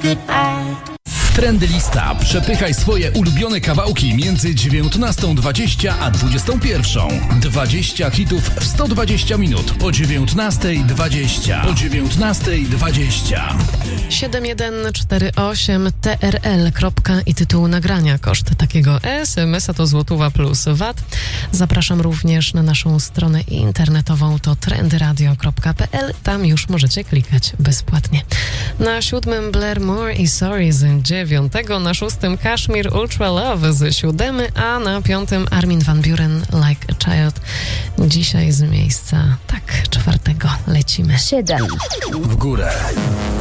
Trendlista. Przepychaj swoje ulubione kawałki między 19:20 a 21:00. 20 hitów w 120 minut o 19:20. 7148 TRL. I tytuł nagrania. Koszt takiego SMS-a to złotówa plus VAT. Zapraszam również na naszą stronę internetową, to trendradio.pl. Tam już możecie klikać bezpłatnie. Na 7 Blair Moore i Sorry z 9, na 6 Kashmir Ultra Love z 7, a na 5 Armin van Buuren Like a Child. Dzisiaj z miejsca 4 lecimy. 7. W górę.